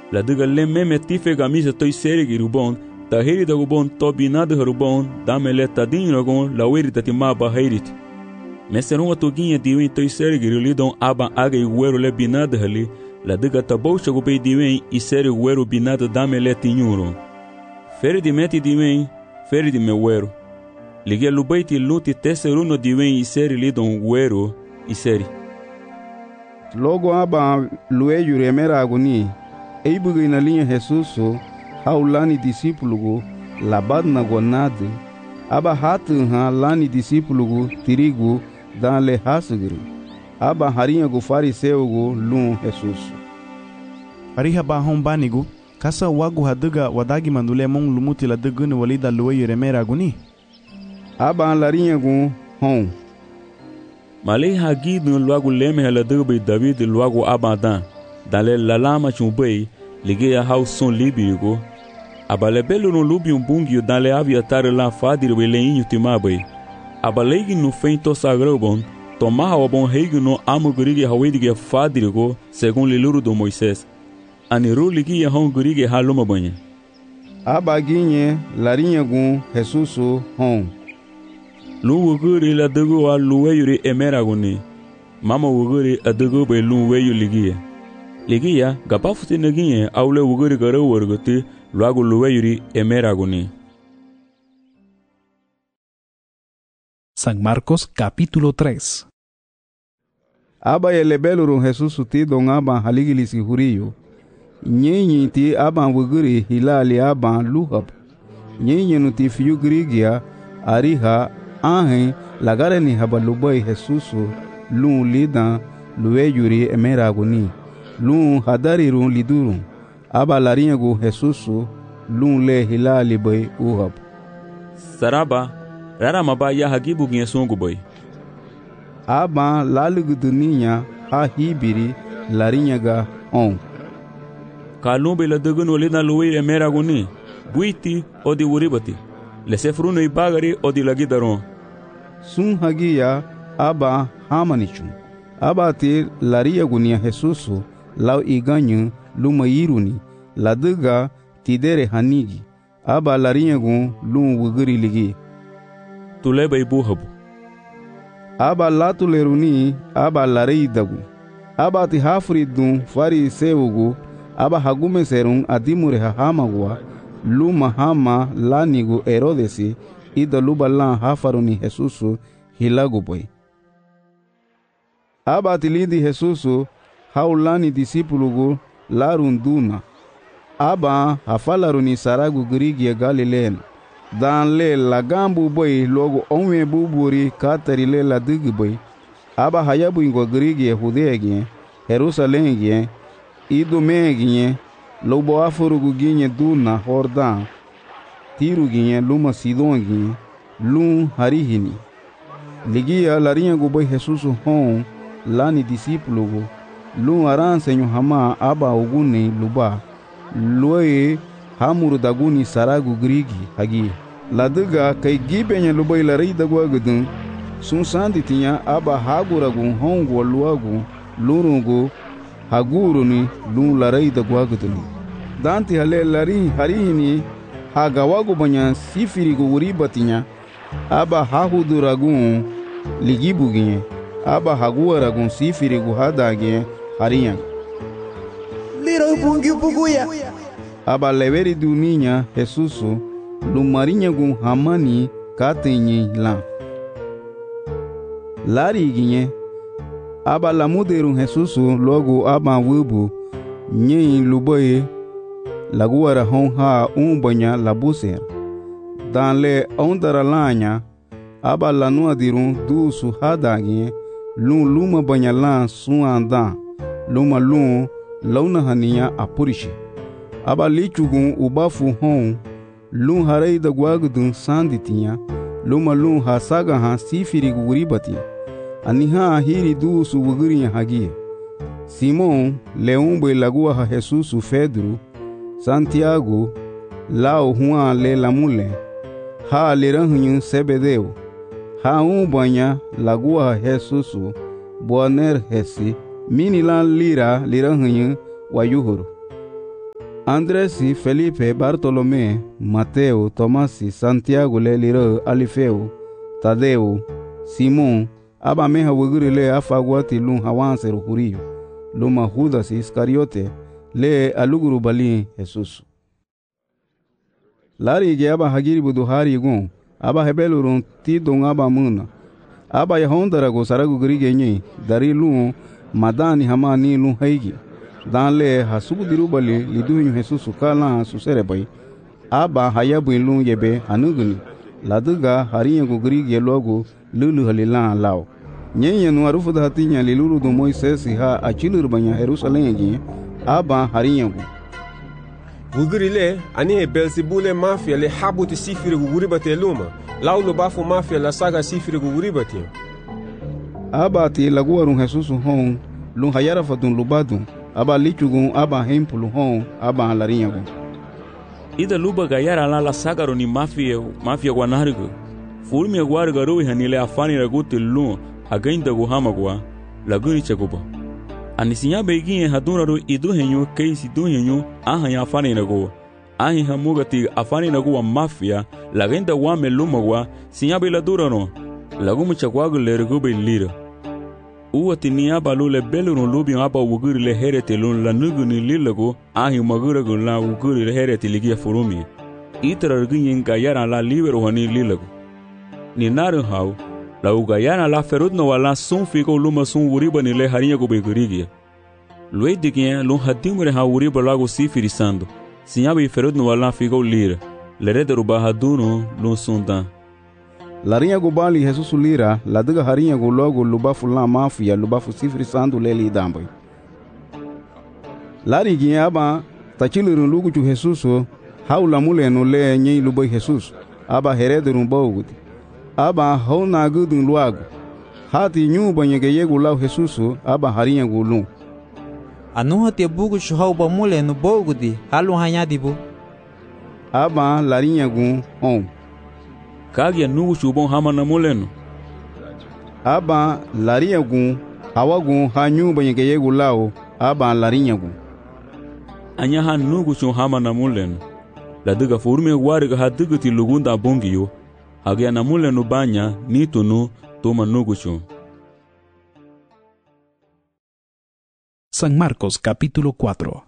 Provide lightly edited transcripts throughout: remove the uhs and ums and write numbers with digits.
La diga le meme tife gamise toi serigi rubon, ta heri da rubon to binada rubon, damele tadin ragon, la weri tatima ba herit. Meseron atuginha diwen toi serigi lidon aba aga iguero le binada hali, la diga taboucha gubei diwen e seri uero binada damele tinhuro. Feri di meti diwen, feri di mewero. Ligia lubaiti luti teseruno diwen e seri lidon uero e seri. Logo aba lueyu remera aguni, eibuga na linha Jesus haulani discípulo labad na gonade, aba hatu ha lani discípulo tirigo dale hasugri, aba harinha go fariseu go lum Jesus. Ariha ba hombanigo, kasa wagu haduga wadagi mandule mong lumuti la dugunu walida lueyu remera aguni. Aba larinha go hom. Malay hagi no luago leme la dugbe David luago abadan, dale lalama chumbei, ligeia hauson libigo, abalebelo no lubium bungio dale aviatare la fadir weleinho timabai, abalegi no feito sagrobon, tomaha o bom reigo no amugurige hawedige fadirgo, segundo liluro do Moisés, aniru ligia hongurige haluma banha. Abaguinhe larinha gun Jesuso hom. Luwuguri la dugu a luweyuri emeraguni. Mama wuguri a dugu be luweyu ligia. Ligia, gapafuti naginye aule wuguri gara warguti luagu luweyuri emeraguni. San Marcos capítulo 3. Aba elebeluru Jesús ti don aba haligilisi huriyo. Nyenyi ti aba wuguri hilali aba luhab. Nyenyi nuti fiyu grigia ariha ahen lagare ni habalubai Jesusu lun lidan luweyuri emeraguni. Lun hadarirun lidurun. Aba larinyagu Jesusu lun le hilali bai uhab. Saraba, rara maba ya hagibu ginsungu bai. Aba laluguduninya ha hibiri larinyaga on. Kalumbe la dugunu lidan luweyuri emeraguni. Buiti o di uribati. Lesefruno i bagari o di lagidaron. Sun hagia aba hamanichun. Aba ti laria gunia Jesusu lau iganyu lumairuni. Laduga tidere hanigi. Aba laria gun lum wuguri ligi. Tuleba ibuhabu. Aba latuleruni aba larei dagu. Aba ti hafridun fari sewugu. Aba hagume serun adimure hahamagua. Luma hama lanigu Herodesi ida luba lan hafaruni Jesusu hilagu boy. Aba tilindi Jesusu haulani disipulugu larunduna. Aba hafalaruni saragu grigia Galileen. Dan le lagambu boy logo onwe buburi katari le la digi boy. Aba hayabu ingo grigia Hudeegien, Jerusalemgien, Idomegien, lobo aforugu ginye duna Hordan, tiru ginye luma Sidon ginye, lum harihini. Ligia larinha gubai Jesusu hon, lani discípulo lum aransenyo hama aba uguni luba, lue hamuru daguni saragu grigi hagi. Laduga kai gibenye lubai larai dagua gudun, sun sandi tinya aba haguragu hongo luagu, lurungu, haguruni lum larai dagua guduni. Danti hale lari harihini hagawagu banyan sifirigu uribatinya aba hahuduragun ligibuginye aba haguaragun sifirigu hadagen hariyan. Liro bungi buguya. Aba leveri duninya Jesusu lumarinyagun hamani katenye lan. Lari ginye aba lamuderun Jesusu logo aba wubu nyen luboye laguara honha banya labuser. Dan le ondara lanya aba lanua dirun du su hadagi lun luma banya lan suandan luma lun launa hania apurishi. Aba lichugun ubafu hon lun harei da guagudun sanditinha luma lun hasaga han sifiri guribati aniha hiri du su wugurinya hagia. Simon leumbe lagua ha Jesusu Pedro Santiago, Lao Juan le lamule, ha liranhunyu Sebedeu, ha banya lagua Jesusu, Boaner Hesi, mini lan lira liranhunyu wayuhuru. Andresi, Felipe, Bartolomé, Mateo, Tomasi, Santiago le liră, Alifeu, Tadeu, Simon, aba meha wuguri le afagwati lun hawanseru huriyo, luma Judas Iscariote, le aluguru bali Jesus. Lari ge aba hagiri buduhari gun, aba hebelurun ti don aba muna. Aba yahondara go saragu grige nyi, dari lun madani hamani lun haigi. Dan le hasugu diru bali liduhinyu Jesus kala susere bai. Aba hayabu lun yebe hanuguni. Laduga hariyengu grige logo lulu halilan lao. Nyenye nu arufu da hatinya liluru do Moisés ha achilur banya Jerusalem gi. Aba hariyengu. Wuguri le ani he Belzebule mafia le habuti sifiri guguri bate luma. Laulo bafu mafia la saga sifiri guguri bate. Aba ti laguarun Jesus hon lun hayara fatun lubadun. Aba lichugun aba hempulu hon aba halarinyagun. Ida luba gayara la saga roni mafia guanargo. Fulmi aguarga rui hanile afani raguti lun againda guhamagua laguni chaguba. Anisinya beginye hadunraru iduhenyu keisi duhenyu ahanya afani nago. Ahi hamugati afani nago wa mafia lagenda wame lumagwa sinya be ladurano. Lagumu chagwagu lergube lira. Uwati ni aba lule belurun lubi aba wuguri le herete lun la nuguni lilago ahi maguragu la wuguri le herete ligia furumi. Itara rginyin gayara la libero hani lilago. Ni naru hau la ugayana la ferudno wala sun figo luma sun wuriba ni le harinha go begurigia. Lue digien lun hadimure ha wuriba lago sifirisando. Sinyabi ferudno wala figo lira. Lerederu bahaduno lun sundan. Larinha go bali Jesus lira, la diga harinha go logo lubafu la mafia lubafu sifirisando leli dambai. Lari giaba tachilurun lugu chu Jesus haula muleno le nyi lubai Jesus. Aba herederun bawguti. Aba hona gudun luagu. Hati nyu banyege yegu lau Jesusu aba harinha gulun. Anuha te bugu shuhau ba mule no bogudi halu hanyadibu. Aba larinha gun on. Kagia nugu shubon hamana muleno. Aba larinha gun hawagun hanyu banyege yegu lau aba larinha gun. Anya han nugu shun hamana muleno. La diga furme wariga hadigati lugunda bongiyo. Hagia na mule no banya ni tunu toma nuguchu. San Marcos capítulo 4.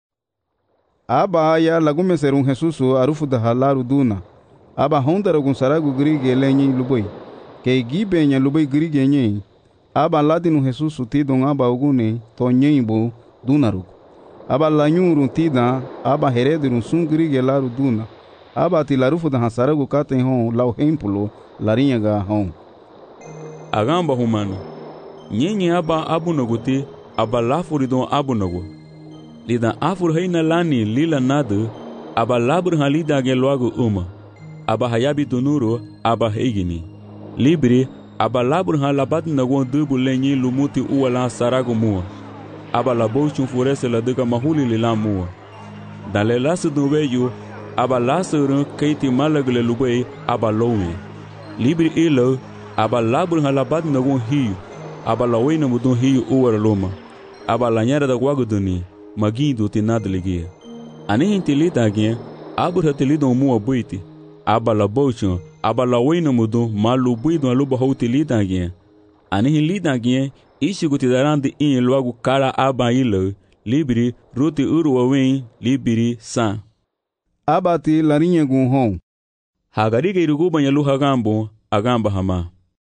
Aba ya lagume serun Jesusu arufu da halaru duna. Aba hondara gun saragu grige lenyi lubai. Ke gibe nya lubai grige nye. Aba ladinu Jesusu tidon aba ugune to nyembo dunaru. Aba lanyuru tida aba heredirun sun grige laru duna. Aba ti larufu da hasaragu katen hon lau hempulo larinha ga hon. Agamba humano. Nyenye aba abunaguti aba lafuridon abunagu. Lida afur heina lani lila nadu aba labur halida ge loagu uma. Aba hayabi dunuro aba heigini. Libri aba labur halabat nagon dubu lenyi lumuti uwala saragu mua. Aba labochun furese la diga mahuli lila mua. Dale lasu duweyu aba lasurun keiti malagle lubai aba lowe. Libri ilo aba labur halabat nagon hiu. Aba lawena mudun hiu uwara loma. Aba lanyara da waguduni magindo tinadligia. Anihin tilitagien abur hatilidon mua buiti. Aba labochun aba lawena mudun malu buidon aluba hautilitagien. Anihin litagien ishigutidarandi in luagu kara aba ilo. Libri ruti uruwawen libri san. Abati larinha gun hon. Hagariga iruguba nyalu hagambo agamba hama.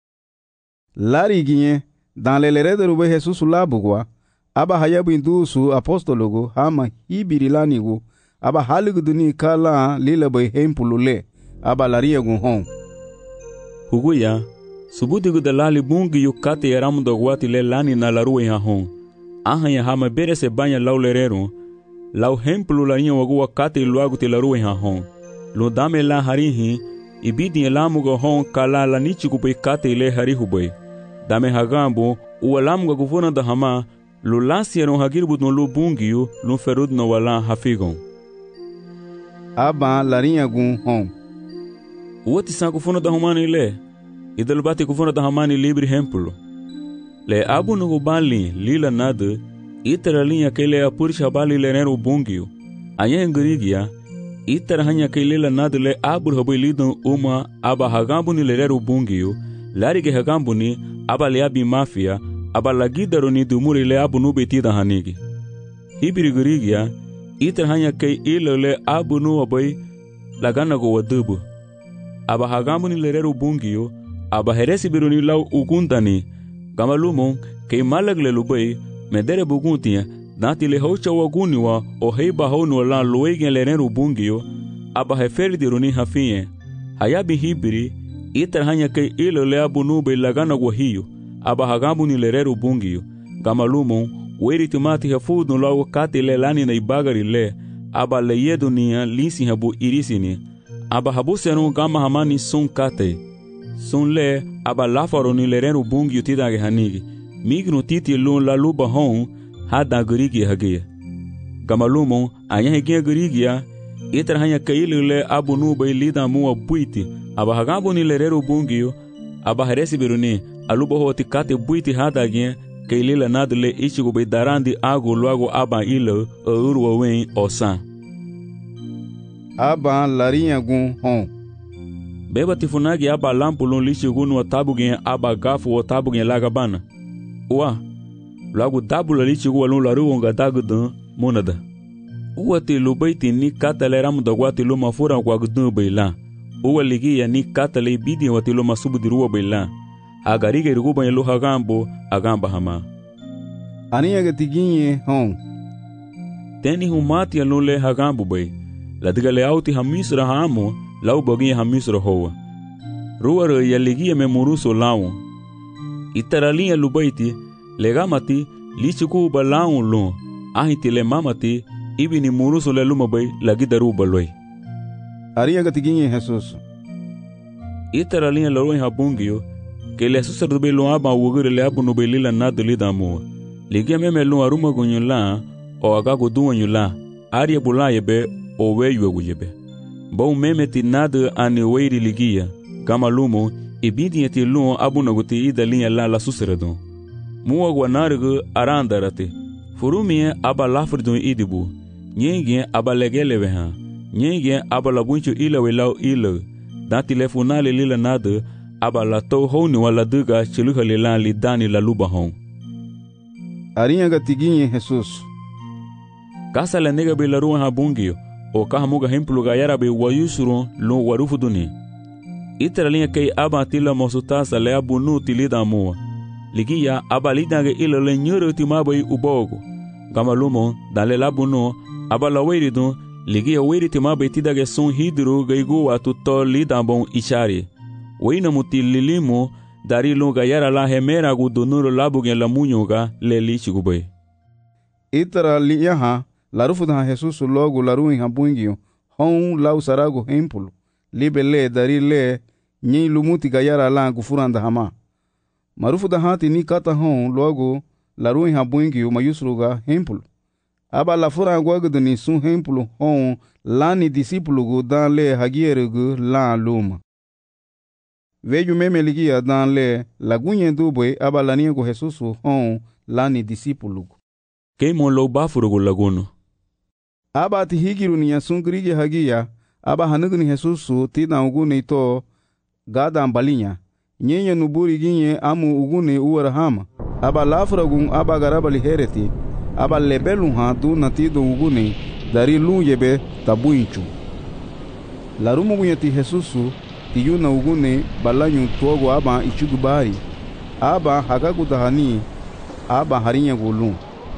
Lariginye dan lelerede rube Jesus labugwa. Aba hayabu indusu apostologo hama hibiri lanigo. Aba haligu duni kala lilabai hempulule. Aba larinha gun hon. Huguya subutigu dalali bungi yukate yaramu dogwati le lani na laruwe ha hon. Ahanya hama bere se banya lau lerero. Lau hempulu larinha wagua kate luagu te laruwe ha hon. Lo dame la harihi ibidi elamuga hon kala la nichigu bai kate ile harihu bai. Dame hagambo ualamuga guvona da hama lo lasieron hagirbu no lo bungiyo lo ferud no wala hafigon. Aba larinha gun hon. Uati sa guvona da hamani ile. Idalbate guvona da hamani libri hempulu. Le abu no gubali lila nada itera linha que le apurish habali lenero bungio. Allá en Grigia, itarahanya kailela nadle abur habilidon uma aba hagambuni lereru bungio, larige hagambuni aba leabi mafia, aba lagidaroni dumuri leabu nubetida hanigi. Hibiri Grigia, itarahanya kai ilole abu nu abai laganago wadubu. Aba hagambuni lereru bungio, aba heresi biruni lau ugundani, gamalumon kai malagle lubai, medere buguntia, Nati le hocha waguniwa o heiba honu la loegen lereru bungio aba heferi diruni hafinye hayabi hibiri itarhanya kai ilo le abunube lagana wahio aba hagambuni lereru bungio gamalumo weri timati hafudu lawo kati le lani na ibagari le aba le yedunia lisi habu irisini aba habu senu gama hamani sun kate sun le aba lafaroni lereru bungio tidage hanigi mignu titi lun la luba hon hada Grigia hagia. Gamalumo, anya hagia Grigia, itarhanya kailule abu nube lida mua buiti, aba hagambuni lereru bungio, aba heresi biruni, aluba hoti kate buiti hada agia, kailila nadle ichigube darandi agu luago aba ilo, urwa wen osan. Aba larinha gun hon. Beba tifunagi aba lampulun lichigunu wa tabugen aba gafu wa tabugen lagabana. Uwa, Lagu dabula lichigu walun laru wonga dagudan monada. Uwa ti lubaiti ni katale ramu dagwa ti luma fura wagudun baila. Uwa ligiya ni katale bidi wa ti luma subudiruwa baila. Agarige riguba yelu hagambo agamba hama. Aniya gatiginye hon. Teni humati yalule hagambo bay. Ladigale auti hamisra hamo lau baginye hamisra hoa. Ruwa yaligiya me muruso lawo. Itaralinha lubaiti legamati lichiku balaun lun ahiti le mamati ibini muruso le lumabay lagi daru baloi aria gatiginye Jesus itaralinha loroi habungio que le sacerdote lo aba wugure le abu no belila nadli damu ligia meme lo aruma gunyula o agago duanyula aria bulaye be o weyu guyebe bo meme ti nada ani weiri ligia gamalumo ibidi ti lo abu no guti idalinha la suceredon Mua guanargu arandarate. Furumie aba lafridun idibu. Nyenge aba legeleveha. Nyenge aba labunchu ila welau ila. Dan telefonale lila nada aba la to honi wala duga chiluha lila li dani la luba hon. Arinha gatiginye Jesus. Kasa la nega be la ruan habungio. O kahamuga hemplu gayara be wayusurun lo warufuduni. Iteralinha kei aba tila mosutasa le abunu tilida mua. Ligia aba lidage ilo le nyoro timabai ubogo. Gamalumo dale labuno aba la weiridun ligia weiri timabai tidage sun hidru gaigu watu to lidambon ichari. Weina muti lilimu dari lunga yara la hemera gudunuro labugen la munyuga le lichigubai. Itara liyaha larufudan Jesus logo laruin habungio hon lau sarago hempulu libe le dari le nyi lumuti gayara la gufuranda hama. Marufu da hati ni kata hon logo laruin habungi uma yusruga hempulu. Aba la fura guagdu ni sun hempulu hon lani disipulu gu dan le hagierugu la luma. Veju meme ligia dan le lagunye dubwe aba laniego Jesusu hon lani disipulu gu. Keimon lo bafurugu laguno. Aba ti higiru ni yasun grige hagia aba hanugu ni Jesusu tina ugune to gada ambalinya. Nyenye nuburi ginye amu ugune uwarahama. Aba lafragun aba garabali hereti. Aba lebelun ha du natido ugune dari luyebe tabuinchu. Larumu gunyati Jesusu tiyuna ugune balanyu tuogo aba ichugubari. Aba hagagudahani aba harinya gulun.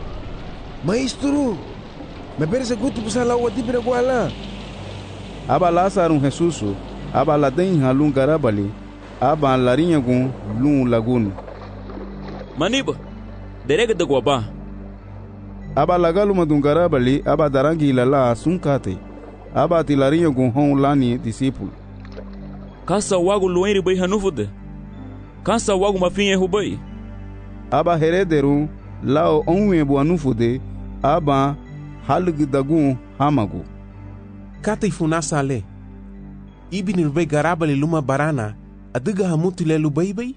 Maestro, me parece que tu pusala o tipira guala. Aba Lazarun Jesusu aba laden halun garabali. Aba larinha gun lun lagun. Maniba, derega de guaba. Aba lagalu madungara bali aba darangi ilala sunkate. Aba ti larinha gun hon lani discípulo. Kasa wagu luenri bai hanufude. Kasa wagu mafinye hubai. Aba herederu lao onwe bu anufude. Aba halug dagun hamagu. Kata ifunasa ale. Ibini rubai garabali luma barana. Adiga hamuti le lubai.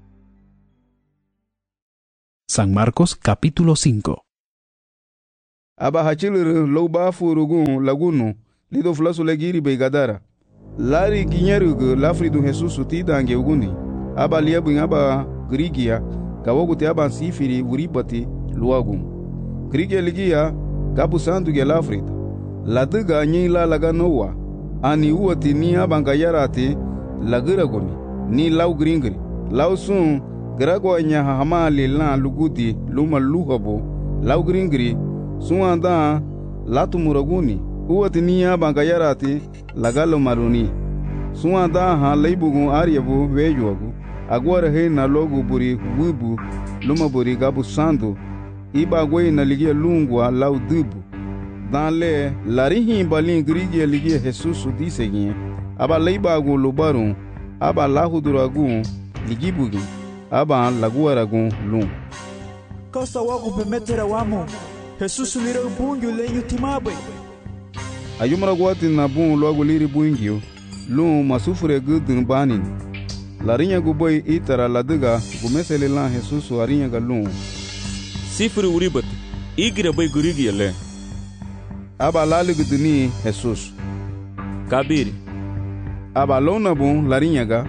San Marcos capítulo 5. aba hachilur lo ba furugun lagunu lido flasu legiri be gadara lari ginyerugu lafridu Jesus tidange uguni aba liabu aba grigia kawoguti aba sifiri uribati luagum grigia ligia kabu sandu ge lafrida laduga nyila laga nowa ani uati ni aba ngayarati lagiraguni ni lau gringri lau sun gragwa nya hamali la lugudi luma luhabo lau gringri suanda latumuraguni uati ni aba ngayarati lagalo maruni suanda ha leibugu aryabu wejuagu agwara he na logu buri wibu luma buri gabu sandu iba gwe na ligia lungwa lau dubu dan le larihi balin grigia ligia Jesus disegin aba leibagu lubarun aba lahuduragu ligibugi aba laguaragu lung kasa wagu bemetera wamo Jesus lira bungu lenyu timabe ayumra gwati na bun logu liri bungio lung masufure gudun banin larinya guboy itara laduga gumesele la Jesus arinya ga lung sifuri uribat igira bay gurigi yale aba laliguduni Jesus kabiri aba lona bun larinya ga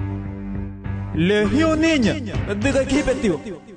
le hiyo ninya laduga kibetio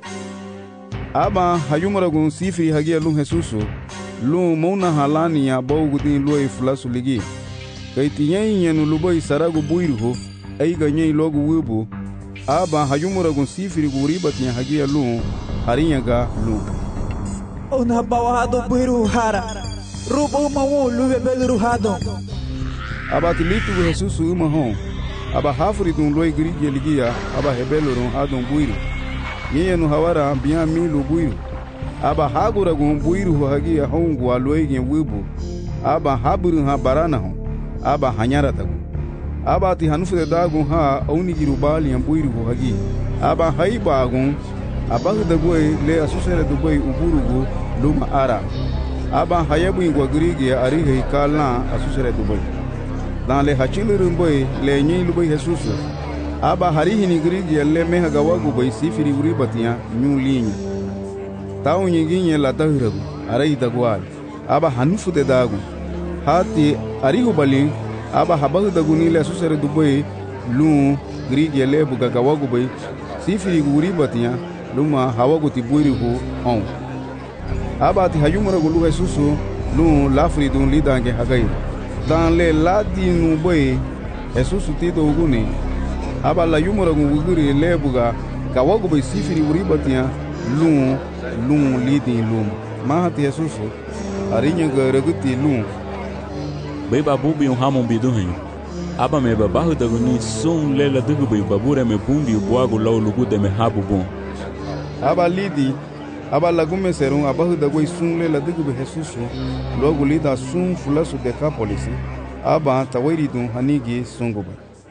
aba hayumra gun sifiri hagia lung Jesus lung mona halani ya bawgudin loy flasu ligi kaitiyen yenu luboy saragu buirho aiga nyei logu wibu aba hayumra gun sifiri guribati hagia lung harinya ga lung ona bawado buiru hara rubo mawo luwe belu hado aba tilitu Jesus uma hon aba hafri dun loy grigi ligia aba hebelu ron hadon buiru yenu hawara biya milu buiru aba hagura gun buiru hagia hongu aloy gen wibu aba haburu ha barana hon aba hanyara tagu aba ti hanufu dagun ha oni girubali yan buiru hagi aba haiba gun aba dagoy le asusere dubai uburugu luma ara aba hayabu ingwa grigi arihe kala asusere dubai dan le hachilurun boy le nyi lubai Jesus aba harihi ni grigi le mehaga wagu boy sifiri uribatiya nyu linya taw nyiginye la tahiragu arai dagwal aba hanufu de dagu hati arihu bali aba habahu daguni le asusere dubai lu grigi le buga wagu boy sifiri uribatiya luma hawagu tibuirihu on aba ti hayumura gulu Jesus lu lafri dun lidange hagai dan le ladinu boy Jesus ti do guni aba la yumura guguri lebuga kawagu boy sifiri uribatiya lu lidin lum mahati Jesus arinya garaguti lu bay babubi hamon bidun aba me babahu daguni sun lela dugu bay babura me bumbi buagu law lugude me habu bon aba lidi aba lagume serun abahu dagoi sunle la dugu be Jesus logo lida sun fulasu de kapolisi aba tawiri dun hanigi sunguba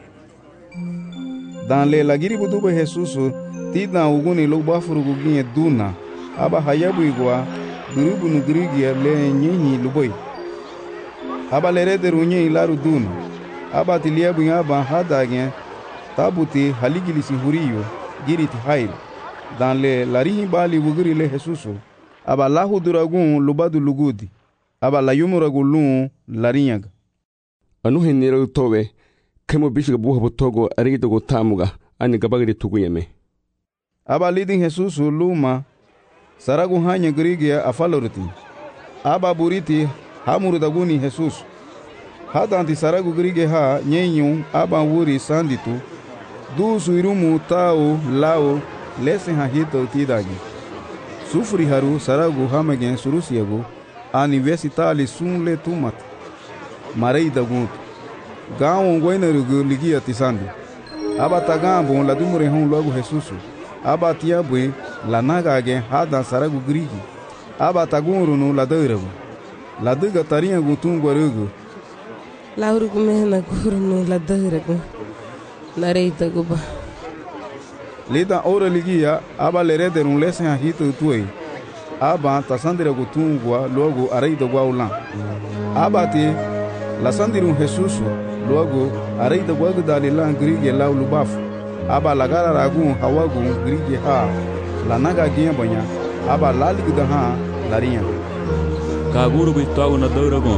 dan le lagiri budu be Jesus tida uguni lo bafuru guginye duna aba hayabu igwa gurubu nu grigi le nyinyi luboy aba le rederu nyi laru duna aba tiliabu aba hadage tabuti haligilisi huriyo giriti hail dan le larihi bali wugiri le Jesus aba lahu duragun lubadu lugudi aba la yumuragun larinyaga anu henira tobe kemo bishiga buha botogo arido go tamuga ani gabagiri tuguyeme aba lidin Jesus luma saragu hanya grigia afaloriti aba buriti hamuru daguni Jesus hadanti saragu grige ha nyenyu aba wuri sanditu du suirumu tao lao lesen ha hito tidagi sufri haru saragu hamagen surusiagu universitali sunle tumat marei dagut gawo goinerugu ligia tisandi aba tagambo la dumure hon logo Jesus aba tiabwe la nagage hada saragu grigi aba tagurunu la deuragu la duga tarinha gutungu arugu laurugu mehna gurunu la deuragu narei daguba lida ora ligia aba lerederun lesen ha hito tuei aba tasandira gutungwa logo areida gwaulan aba ti la sandirun Jesus logo areida gwagu dalilan grige laulu bafu aba lagara ragun hawagu grige ha la naga giya banya aba laligda ha larinya Kaguru bitago na dauragon.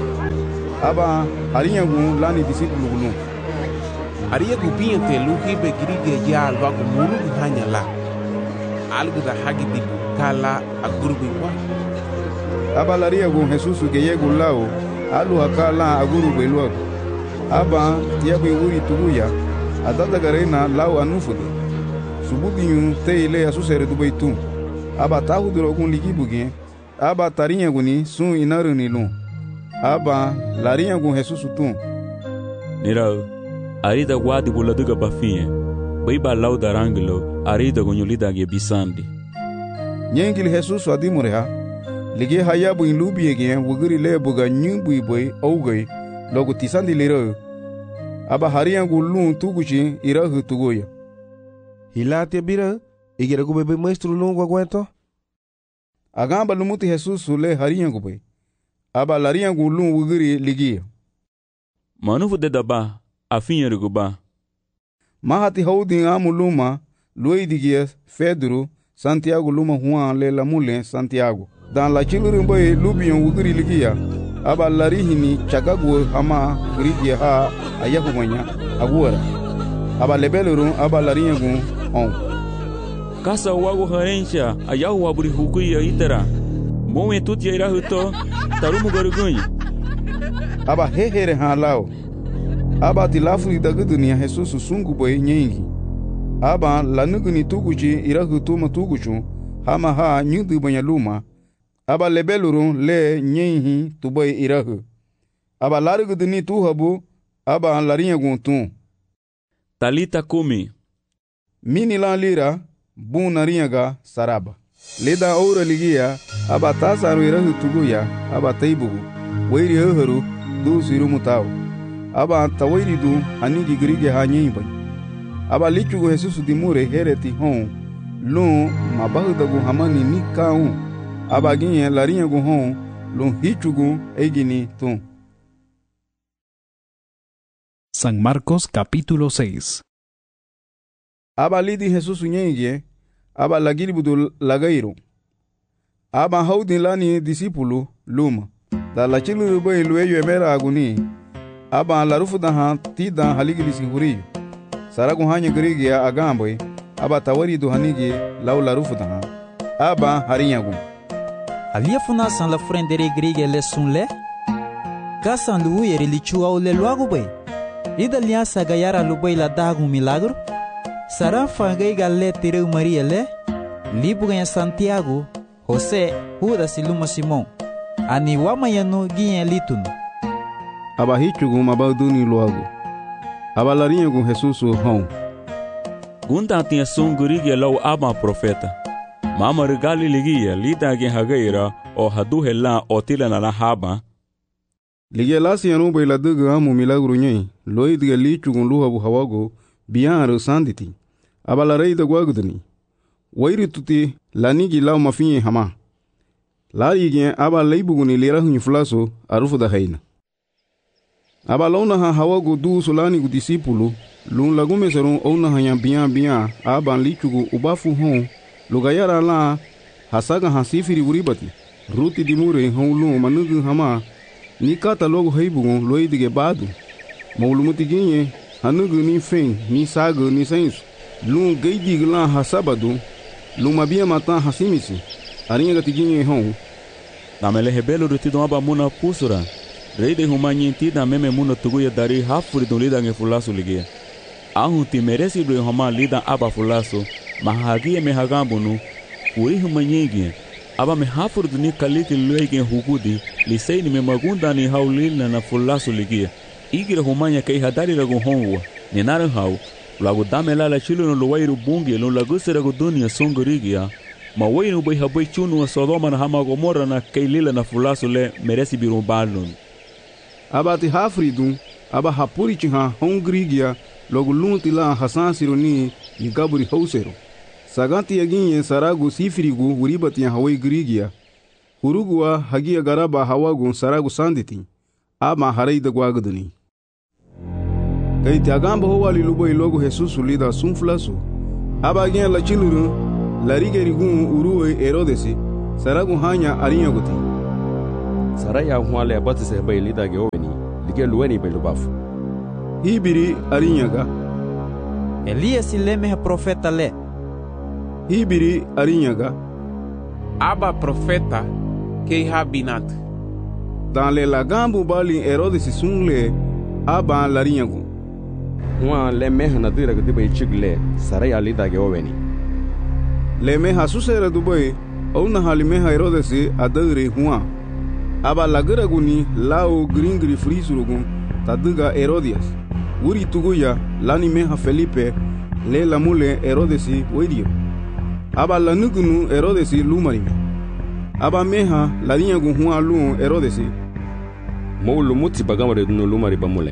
Aba harinyagu lani disipulu gulu. Aria gubinha te luhi be grige ya alba gumuru hanya la. Algo da hagi di kala agurbi wa. Aba lariyagu Jesus geyegu lao alu hakala agurbi luag. Aba tiabu wuri tuguya adada garena lao anufudi. Subudinyu te ile asusere dubaitu. Aba tahu durogun ligibuge. Aba tarinyagu ni sun inaruni lu. Aba larinyagu Jesus tu. Nirao. Arida guadi buladuga bafinye. Baiba lau daranglo, arida gunyulida ge bisandi. Nyengil Jesus adimureha. Lige hayabu in lubi ege wuguri le buga nyumbu iboy augay logo tisandi lero. Aba hariyangu lun tuguchi irahu tugoya. Hilate bira, igiragu bebe maestro lungu aguento? Agamba lumuti Jesus le hariyangu bay. Aba lariyangu lun wuguri ligia. Manufu de daba. Afinha ruguba. Mahati haudin amuluma, Luidigia, Pedro, Santiago luma Juan le lamule Santiago. Dan la chilurumboy lubion wuguri ligia. Aba larihini chagagu hama grigia ha ayahumanya agura. Aba lebelurun aba larinyagu on. Kasa wago harencha ayahu waburi hukuya itara. Moe tutia irahuto tarumu garugunyi. Aba hehere ha lao. Aba tilafuri daga dunia Jesus sungu boy nyengi. Aba lanuguni tuguchi irahu tuma tuguchu hama ha nyudu banya luma. Aba lebelurun le nyenhi tuboy irahu. Aba larugu duni tuhabu aba larinyagun tu. Talita kumi. Mini lan lira bun narinyaga saraba. Leda aura ligia aba tasaru irahu tuguya aba taibugu. Wairi haru du sirumutau. Aba tawairidu anigi grige ha nyimba. Aba lichugu Jesus dimure hereti hon. Lun mabahudagu hamani ni kaun. Aba ginye larinyagu hon. Lun hichugu egini tun. San Marcos capítulo 6. Aba lidi Jesus nyenye. Aba lagiribudu lagairu. Aba haudin lani disipulu luma. Da la chilu boy lueyo emera aguni. Aba larufu daha tida haligilisi huriyo. Saragu hanya grigia agamboy. Aba tawaridu hanigi lau larufu daha. Aba harinyagu. Alia funasan la frendere grigia le sunle. Kasan luuyeri lichua o le luagu bay. Ida liasa gayara lubay la dagu milagro. Sarafa gaiga le tireu Maria le. Libu ganha Santiago. José, Judas iluma Simon. Ani wamayanu ginha litun. Aba hichugu mabaduni luagu. Aba larinyagu Jesus hon. Gunda tinha sungurigia lau aba profeta. Mama regali ligia lida gen hagaira o hadu hela o tila na haba. Ligia lasi anu bay la dugu amu milagro nyai. Loidiga lichugun luhabu hawago biyan sanditi. Aba la reida guagudani. Wairi tuti lanigi lau mafinye hama. Lari gen aba laibuguni lirahu nyuflaso arufu da haina. Aba launa ha hawago du solani gu disipulu. Lun lagume serun ouna hanya biyan aba lichugu ubafu hon. Lugayara la hasaga hasifiri uribati. Ruti dimure hon lun manugu hama. Ni kata logo haibugun loidige badu. Maulumuti ginye hanugu ni fen ni sago ni sensu. Lun geidig la hasabadu. Lun mabia matan hasimisi. Arinha gatiginye hon. Namele hebelo rutido aba muna pusura. Reide humanyinti na meme muna tuguya dari hafuri dun lida nge fulaso ligia. Ahunti meresi dwe homa lida aba fulaso. Mahagia me hagambunu. Uri humanyingi. Aba me hafuri duni kaliki luege hugudi. Liseini me magunda ni haulilna na fulaso ligia. Igira humanya kei hadari ragu honwa. Ninara hau. Lagu damela la chilo no luwairu bungi no lagu seragu dunia songorigia. Mawainu bai habai chunu wa Sodoma na hama Gomorra na keilila na fulaso le meresi birumbalun. Aba ti hafridun, aba hapuri chiha hongrigia, logu lunti la hasan sironi ni gaburi hausero. Saganti yaginye saragu sifirigu uribati ya hawai grigia. Hurugua hagia garaba hawagun saragu sanditi. Aba haraida guagaduni. Kaiti agamba howali lubo ilogu Jesus ulida sunflaso. Aba gen la chilurun, la rigerigun uruwe Herodesi, saragu hanya arinyaguti. saraya huale abatise bay lidage oveni lige luweni bay lubafu hibiri arinyaga Elias leme profeta le hibiri arinyaga aba profeta ke habinat dans les lagambu bali Herodes sunle aba larinyagu huwa le mehna dira gde bay chigle saraya lidage oveni le meha susera dubai ona halimeha Herodes adagre huwa aba lagaraguni lao gringri frisurugun taduga Herodias wuri tuguya lani meha Felipe le lamule Herodes wedio aba lanugunu Herodes lumarime aba meha larinyagu huwa lu Herodes molu muti bagamare dunu lumari bamule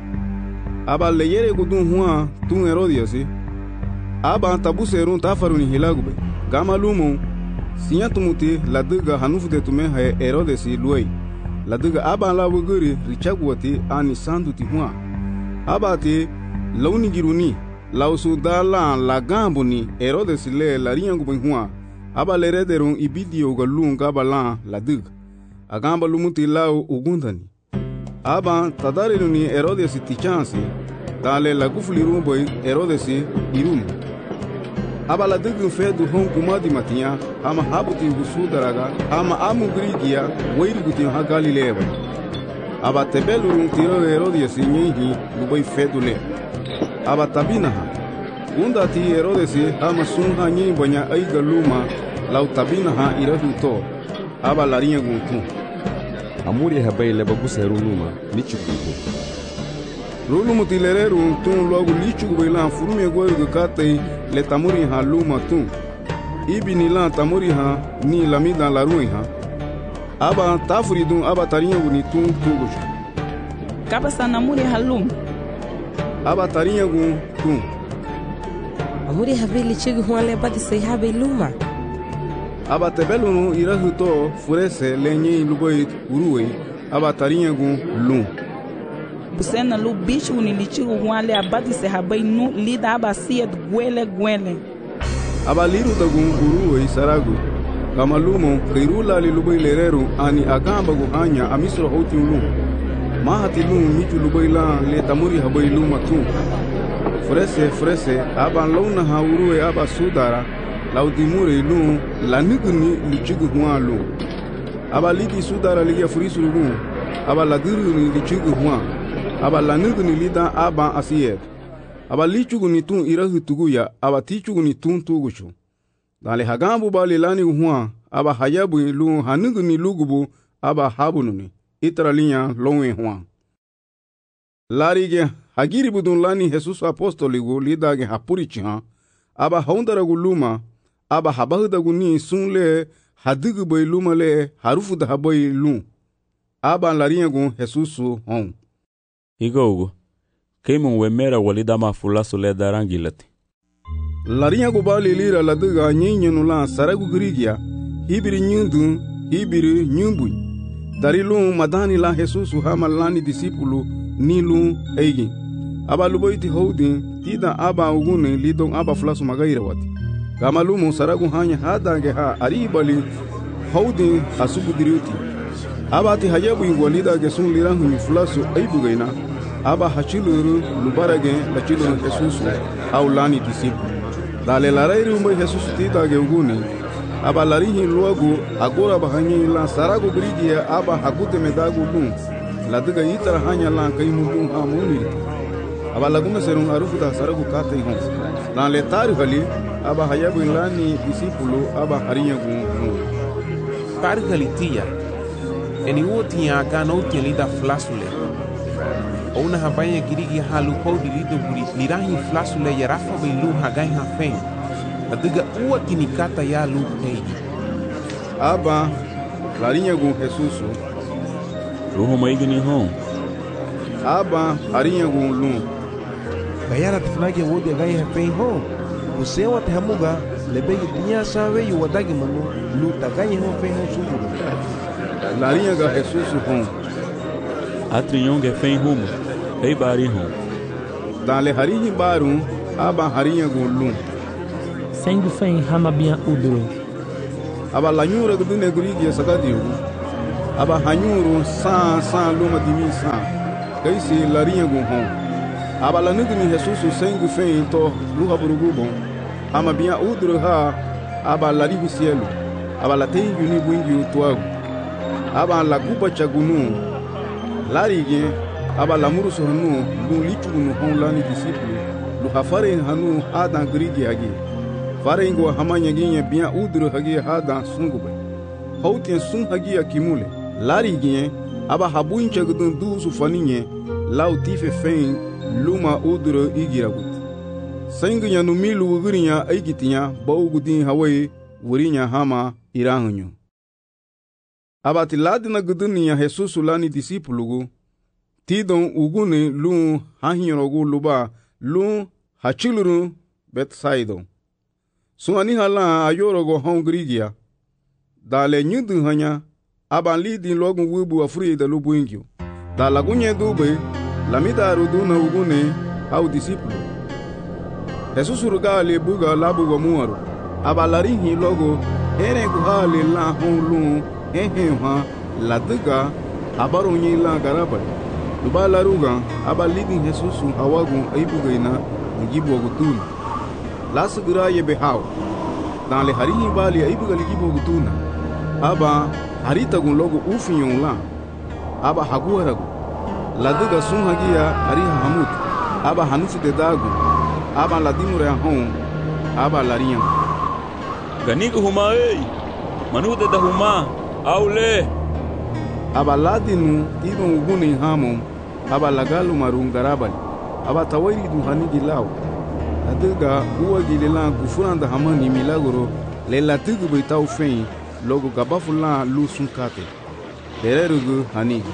aba leyere gudun huwa tun Herodias aba tabuserun tafaruni hilagube gama lumu sinyatumuti laduga hanufde tume ha Herodes luai laduga aba la wuguri richagwati ani sanduti huwa aba te launi giruni lausu dala la gambuni Herodes le larinyagu huwa aba lerederun ibidio galunga bala ladug agamba lumuti lau ugundani aba tadarinu ni Herodes tichansi dale lagufliru boy Herodes irum aba ladug fedu hon kumadi matia ama habuti husudaraga ama amu grigia weiriguti ha Galileba aba tebelurun tiro Herodes nyihi luboy fedule aba tabinaha unda ti Herodes ama sunha nyi bonya ay galuma lau tabinaha irahuto aba larinha guntu amuri habay le bagusa runuma nichukuko rulumu tilereru tun logo lichugo ila furume goiru katay le tamuri ha luma tun ibini la tamuri ha ni lamida la ruiha aba tafridun aba tarinha guni tun tugucho kaba sanamuri halum aba tarinha gun tun amuri habeli chigu huale badi sei habe luma aba tebelunu irahuto furese lenye luboy uruwe aba tarinha gun lum busena lu bichu ni lichigu huale abadi se habe nu lida aba siet gwele aba liru dagun uruwe saragu kama lumo khirula li luboy lereru ani agamba gu hanya amisro hoti lum mahati lum michu luboy la le tamuri habe luma tu frese aba lona ha uruwe aba sudara laudimure lu laniguni lichigu huwa lu aba lidi sudara liya furisu lu aba ladiruni lichigu huwa aba laniguni lida aba asiyet aba lichugu ni tun irahu tuguya aba tichugu ni tun tuguchu dale hagambu bali lani huwa aba hayabu lu haniguni lugubu aba habununi itralinya lonwe huwa larige hagiri budun lani Jesus apostoligu lidage hapurichiha aba haundaragu luma aba habahudagu ni sunle hadigu boy luma le harufu da haboy lu aba larinyagu Jesusu hon Igogo keimun wemera walida mafulaso le darangilati larinyagu bali lira ladiga nyinyenu la saragu grigia hibiri nyundu hibiri nyumbu darilu madani la Jesusu hama lani disipulu nilu eigi aba luboyti houdi tida aba ugune lidon aba flasu magaira wati kamalumu saragu hanya hadange ha aribali houdi asubu diriuti aba ti hayabu ingwalida gesun lirangu ni flasu aibugaina aba hachiluru lubarage lachiluru Jesusu au lani disipu dale larairu umbe Jesusu tida ge ugune aba larihi luagu agora bahanyi la saragu grigia aba hakute medagu lum ladiga itara hanya la kaimudun hamuni aba laguma serun arufu da saragu kate hon dan le tarihali aba hayabu lani disipulu aba harinya gun tarihali tia eni wotia gano lida flasule ona habaya girigi halu podi lido buri lirahi flasule yarafa bilu hagai hafen adiga uwati nikata ya lu peji aba larinya gun Jesusu ruho maigini hon aba harinya gun lu bayara tifnage wodi gai hafen ho usewa tehamuga lebegi dunia sawe yu wadagi manu lu tagai ho fe ho sumuru larinya ga Jesusu hon atrinyonge fen humo ei bari hon dale harihi baru aba harinya gun lu sengu fen hama bien udro aba lanyura gudune gurigi sagadiu aba hanyuru san luma dimi san kaisi larinha gun hon aba la nigni Jesus sengu fein to luha burugubo ama bia udro ha aba la ribu cielo aba la tem yuni bungi tuago aba la guba chagunu larige aba la muru sohnu lu lichugunu hon lani disciple lu hafare hanu adan grigi agi farengo hamanya ginye bia udro hagi hadan sungube hautin sun hagi akimule larige aba habuin chagudun dusu faninye lau tife fein luma udro igiragut senginya no milu ugurinya aigitinya baugudin hawai wurinya hama iranhunyo abati ladina gudunya Jesus lani disipulugu tidon ugune lu hahinyorogu luba lu hachiluru Bethsaida suani hala ayorogo hongrigia dale nyudu hanya aban lidin logun wubu afuri da lubuingyo da lagunye dube lamida ruduna ugune au disipulu Jesus rugale buga labu wa muaro abalarihi logo ere guhale la honlu ha ladga abaronyi la garabal dubala ruga abalidi Jesus hawagu aibugaina ngibu gutun lasgira yebe haw dale harihi bali aibuga ligibu gutuna aba harita gun logo ufinyon la aba haguaragu ladga sun hagia ariha hamut aba hanufu de dagu aba ladimure hon aba larinha ganigo huma ei manude da huma aule aba ladinu tidon ugune hamon aba lagalu marun garabal aba tawairi du hanigi law adiga uwa gilela gufuranda hamani milagro le latigu beitau fein logo gabafula lu sunkate dererugu hanigi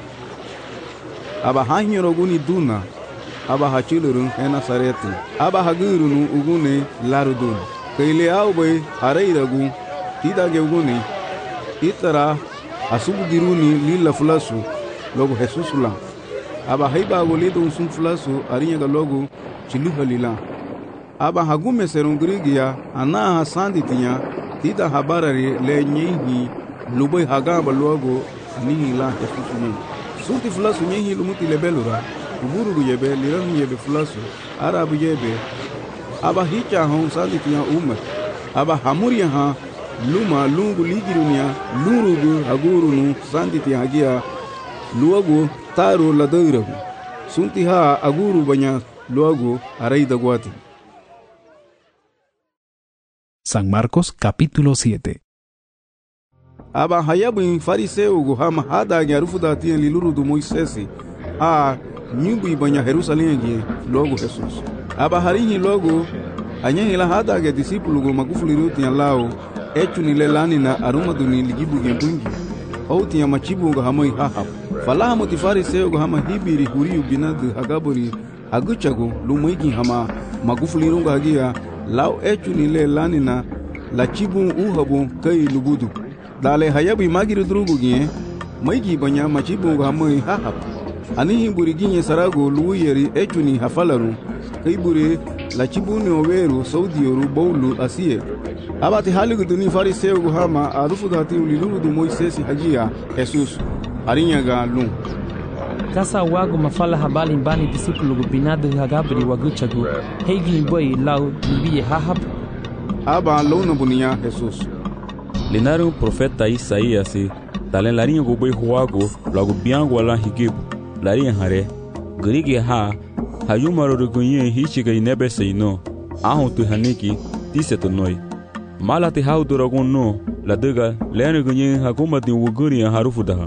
aba hanyoro guni duna aba hachilurun enasareti aba hagurunu ugune larudun kaile aube hareiragu tidage ugune itara asubugiruni lila fulasu logo Jesus la aba haiba goledo sun fulasu arinya logo chiluha lila aba hagume serungrigia ana hasandi tinya tida habarari le nyehi lubai hagamba logo ani la Jesus ni sunti fulasu nyehi lumuti lebelura uburu yebe liran yebe fulasu arabu yebe aba hicha hon salitiya umma aba hamuria ha luma lungu ligirunia lurugu agurunu sanditi hagia luago taro ladairagu sunti ha aguru banya luago araida guati. San Marcos capítulo 7. Aba hayabu fariseu guhama hada nyarufuda tien liluru du Moisesi a nyumbu banya Jerusalem ngie logo Jesus aba harihi logo anyehi la hada ge disipulu go magufuli ruti lao echuni lelani na aruma duni ligibu gembungi hauti ya machibu go hamoi hahab falaha motifari seo go hama hibiri huriu binadu hagaburi aguchago lumoigi hama magufuli runga hagia lao echuni lelani na la chibu uhabu kai lubudu dale hayabu magiru drugu gie maigi banya machibu go hamoi hahab anihi buriginye sarago luuyeri echuni hafalaru kaibure la chibuni oweru saudioru bowlu asiye abati haligu duni fariseu guhama arufu dati uliluru du Moisesi hagia Jesus arinyaga lung kasa wago mafala habali mbani disipulu binadu hagabri waguchagu heigi boy lau libiye hahab aba lona bunia Jesus linaru profeta Isaías talen larinha go boy huago logo biango ala higibu larinha hare grige ha hayumaro rugunye hichiga inebe seino ahon tu haniki tiseto noi malati hauduragun no ladaga lene gunye hakuma din wuguri harufu daha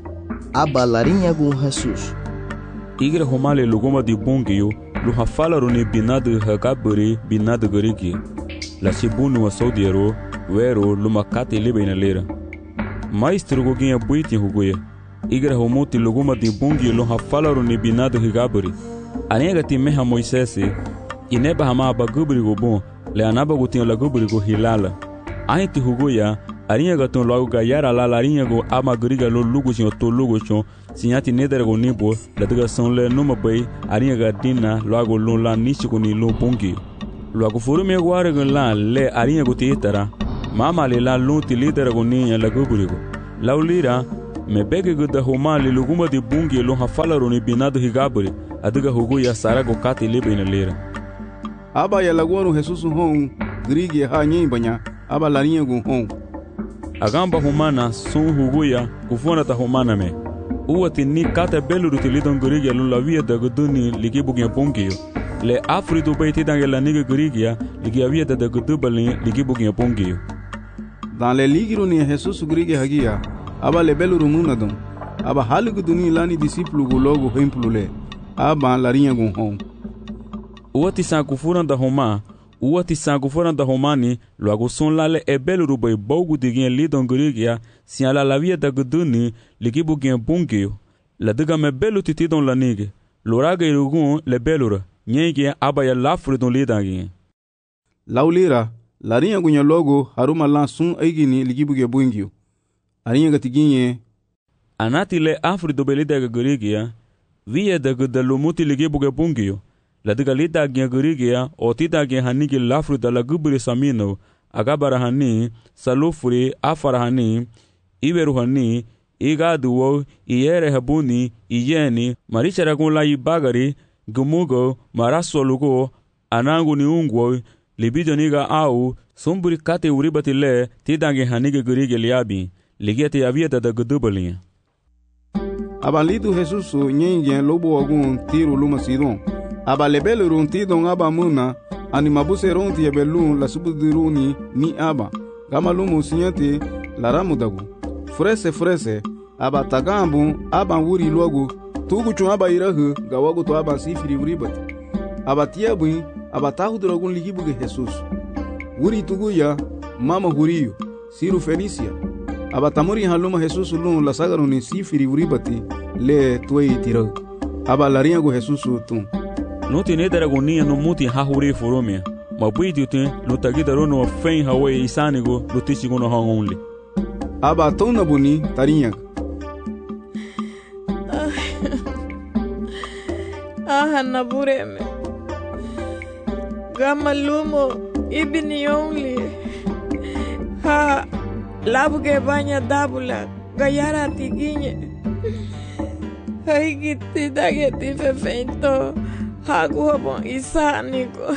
aba larinha gun Jesus igre homale lugoma di bongio lu hafalaru ne binadu hagaburi binadu grigi la sibunu wa saudiero wero lumakati libena lera maestro goginha buiti hugoye igre homoti lugoma di bongio lu hafalaru ne binadu hagaburi anega ti meha Moisesi ineba hama bagubri go bon le anaba go tin la gubri go hilala ainti hugoya arinha ga ton logo ga yara la larinha go amagriga lo lugo sin to lugo chon sinyati nedere go nibo la daga son le numa bay arinha ga dina logo lo la nichi go ni lo bongi logo furu me gware go la le arinha go titara mama le la lo ti lidere go ni la gubri go laulira me bege guda homa le luguma de bungi lo hafalaro ni binado higabri adiga hugo ya sarago kati lebe ina lera. Aba ya laguaru Jesus hon grigi ha nyembanya aba larinha gun hon. Agamba humana sun hugo ya kufona ta humana me. Uati ni kata belu rutilidon grigi lo la via da guduni ligibu gen bungi yo. Le afrido baiti dange la niga grigi ya ligi avia da gudubali ligibu gen bungi yo. Dans les ligiro ni Jesus grigi hagia aba le belu rumuna don. Aba haligu duni lani disciplu go logo hempulule. Aba larinha gun hon. Uati sankufuna da homani logo son lale e belu rubai bogu digin lidon grigia si ala la via da guduni ligibu gen bungi la diga me belu titidon la nige loraga irugun le belura nyege aba ya lafri don lidangin laulira larinha gunya logo haruma lansun aigini ligibu gen bungi arinha gatiginye anati le afri do belida grigia via da gudalumuti ligibu gen bungi la diga lida gen grigia o tida gen hanigi lafru da la gubri samino agabara hani salufuri afara hani iberu hani igaduwo iyere habuni iyeni marichara gun la ibagari gumugo marasolugo anangu ni ungwo libido niga au sumburi kate uribati le tida gen hanigi grigia liabi ligete yavieta da gudubalinha abalido Jesus nyengen lobo agun tiro luma sidon aba lebele ronti don aba muna animabuse ronti ebelun la subudiruni ni aba gama lumu sinyate la ramudagu frese aba tagambu aba wuri logo tugu chu aba irahu gawagu to aba sifiri uribat aba tiabu aba tahudragun ligibuge Jesus wuri tugu ya mama huriyo siru Felicia aba tamuri haluma Jesus lun la sagaruni sifiri uribati le tuei tiro aba larinha go Jesus tun no tiene dragonia no muti hahuri foromia mabuidi te no tagidaro no fen hawe isanigo no tisigo no hongonli aba tona buni tarinha nabureme gamalumo ibini only ha labuge banya dabula gayara tiginye haigiti dageti fefento hagu bon isanigo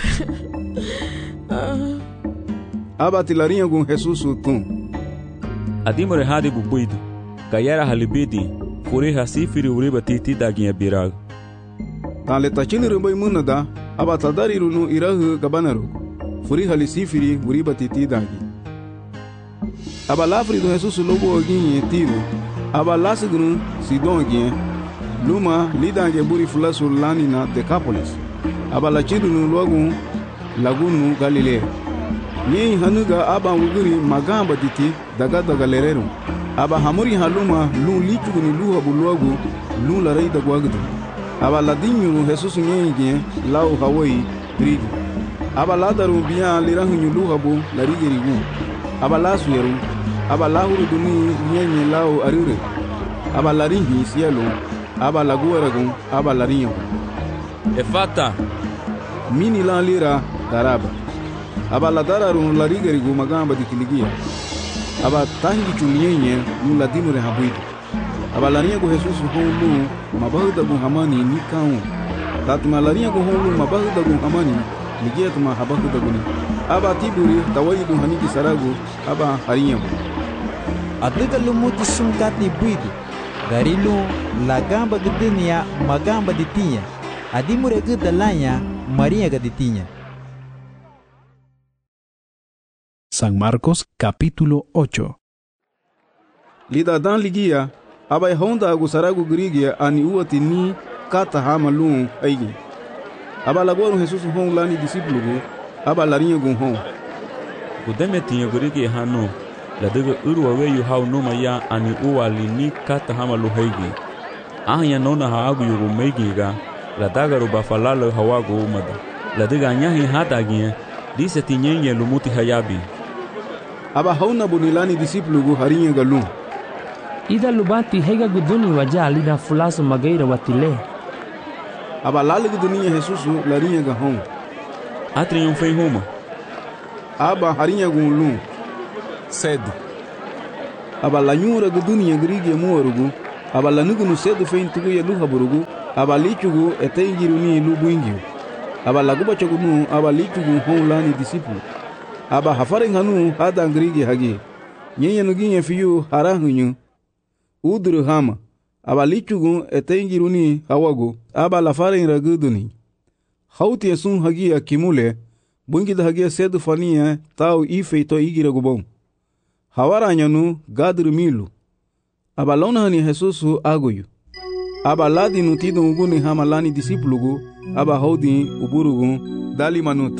aba tilarinha gun Jesus tun adimore hadi bubuido gayara halibidi fure hasifiri uriba titi daginha birag tale tachini rumbai munada aba tadari runu irahu gabanaru furi halisifiri uriba titi dagi aba lafri do Jesus lobo oginye tiro aba lasigunu sidon gien luma lidange buri fulasu lanina Decapolis aba lachidunu logu lagunu Galilea ni hanuga aba wuguri magamba diti daga lerero aba hamuri haluma lu lichuguni luha buluagu lu la reida guagdu aba ladinyu Jesus nyenge lau Hawaii brigi aba ladaru biya lirahunyu luha bu larigerigu aba lasuyeru aba lahuru duni nyenye lau arure aba larinhi sielo aba laguaragun aba larinho efata mini la lira daraba aba la dararun larigerigu magamba dikiligia aba tahingi chunyenye nula dimure habuidu aba larinha go Jesus holu mabahuda gu hamani nikau tatuma larinha go holu mabahuda gu hamani ligia tuma habahuda guni aba tiburi tawaidu haniki saragu aba harinha adiga lumuti sungkati buidu garilu lagamba gedenia magamba ditinha adimure gedalanya marinha gaditinha. San Marcos capítulo 8. Lida dan ligia abai honda agusaragu grigia ani uati ni kata hamalun aigi aba lagoru Jesus hon lani discipulu aba larinha gun hon kudeme tinha grigia hano la daga urwa weyu hau noma ya ani uwali ni kata hamalu haigi ahya nona haagu yugo meigiga la daga ruba falalo hawago umada la daga nyahi hatagia dise tinyenye lumuti hayabi aba hauna bunilani discipulu harinha galun ida lubati hega guduni waja alida fulasu magaira watile aba lale guduni Jesus larinha ga hon atri fei homa aba harinha gun lun sede aba la nyura gu dunia grigi muorugu aba la nugunu sedu fein tugu ya luha burugu aba lichugu etengiru ni lubuingiu aba la guba chagunu aba lichugu honlani disipu aba hafaren hanu hada grigi hagi nyenye nuginye fiyu harahnyu udru hama aba lichugu etengiru ni hawagu aba la faren raguduni hauti esun hagi akimule bungi da hagi sedu fania tau ifeito igira gubom hawaranyanu gadru milu aba lonahani Jesusu agoyu aba ladi nutido uguni hamalani disipulugu aba haudi uburugu dali manut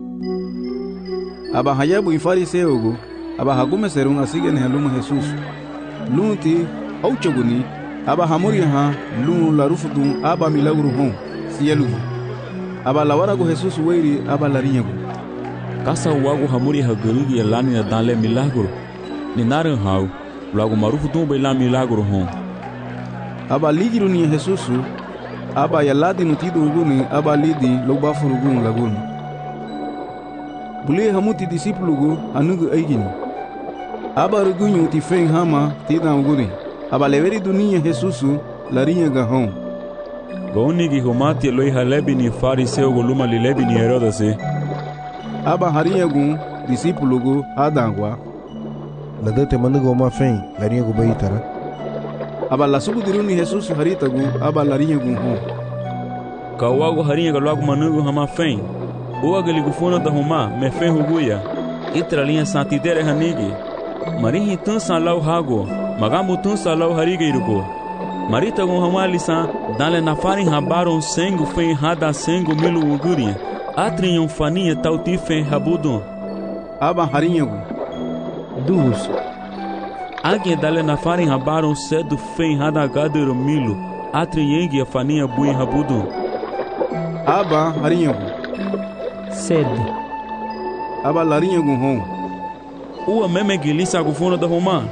aba hayabu ifariseugu aba hagume serun asigen helum Jesusu lunti auchoguni aba hamuri ha lu la rufudu aba milagru hon siyalugu aba lawaragu Jesusu weiri aba larinyagu kasa wagu hamuri ha gerigi ya lani na danle milagru ni narin hau lagu marufu tumbe la milagro hon aba ligiru ni Jesusu aba yaladi nutido uguni aba lidi loba furugun lagun buli hamuti disipulugu anugu aigini aba rugunyu ti fen hama tida uguni aba leveri dunia Jesusu larinya ga hon goni gi homati loi halebi ni fariseo goluma lilebi ni Herodase aba harinya gun disipulugu adangwa ladate manugo ma fen larinya gu bayitara aba la subu diruni Jesusu haritagu aba larinya gun hon kawago harinya ga lagu manugo hama fen uwa gali gufuna da homa me fen huguya itra linha santidere hanigi marihi tun san lau hago magamu tun san lau harige irugo marita gun hama lisa dale na farin habaron sengu fen hada sengu milu uguria atrinham faninha tauti fen habudon aba harinya gun dus alguém dale na farin habaron cedo fen hada gadero milu atrinhengue a faninha buin habudon aba harinya gun cedo aba larinya gun hon uwa meme gilisa gufuna da Roma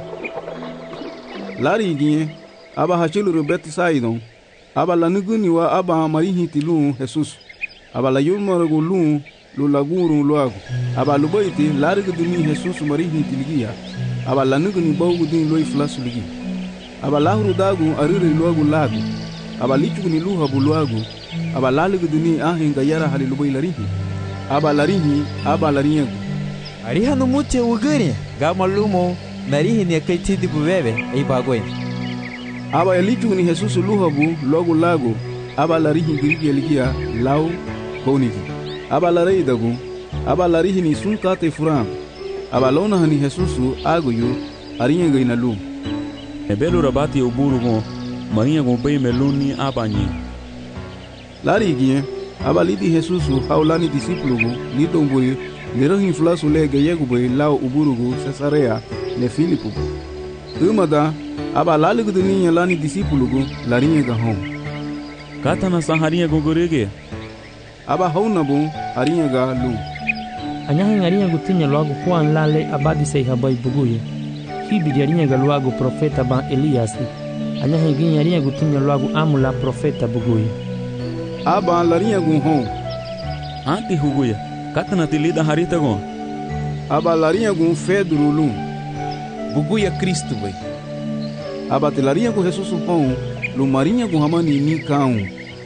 lari ginye aba hachiluru Betsaidon aba lanuguni wa aba marihi tilu Jesus aba la yulmaragu lu laguru luagu aba lubaiti larigu duni Jesus marihi tilgiya aba lanuguni bawgu din loi flasuligi aba lahuru dagu arire luagu lagu aba lichuguni luha buluagu aba laligu duni ahinga yara hali lubai larihi aba larihi aba larinyagu ariha no mute ugani gama lumo narihi ni akaiti bubebe ei bagoi aba yalichuguni Jesus luhabu logu lagu aba larihi girigi eligia lau konigi aba larei dagu aba larihi ni sunkate furan aba lona hani Jesusu agoyu aringa ina lu ebelu rabati uburugo marinha go bei meluni abanyi lari gie aba lidi Jesusu haulani disipulugu lidomboy lirohin flasu lege yeguboy lau uburugu Cesarea le Filipu umada aba laligu dunia lani disipulugu larinha ga hom katana saharinha gogorege aba haunabu arinha ga lu anyahin arinha gutinya logo Juan lale abadi sei habai buguye hibi arinha ga logo profeta ban Elias anyahin ginya arinha gutinya logo amula profeta buguye aba larinha gun hom anti huguya katana tilida harita gon aba larinha gun Pedro lu buguya Cristo bai aba tilarinha gun Jesus hom lu marinha gun hamani ni kaun